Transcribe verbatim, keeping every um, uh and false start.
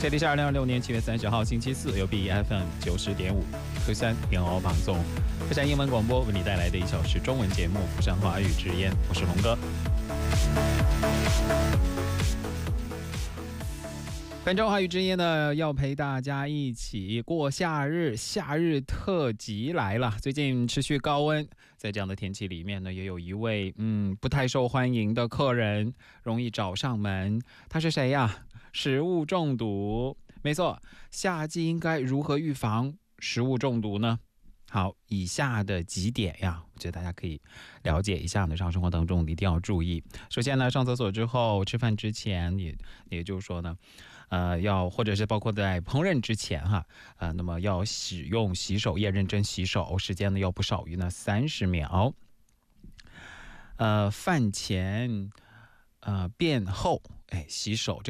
这里是二零二六年七月三十号星期四，由 B F M 九十点五釜山偏欧방송釜山英文广播为你带来的一小时中文节目《釜山华语之音》，我是龙哥。本周华语之音呢，要陪大家一起过夏日，夏日特辑来了。最近持续高温，在这样的天气里面呢，也有一位嗯不太受欢迎的客人容易找上门。他是谁呀？食物中毒。没错，夏季应该如何预防食物中毒呢？好，以下的几点呀，我觉得大家可以了解一下，日常生活当中一定要注意。首先呢，上厕所之后、吃饭之前，也也就是说呢，呃，要或者是包括在烹饪之前哈，呃，那么要使用洗手液，认真洗手，时间呢要不少于呢三十秒。呃，饭前、呃便后，哎，洗手这。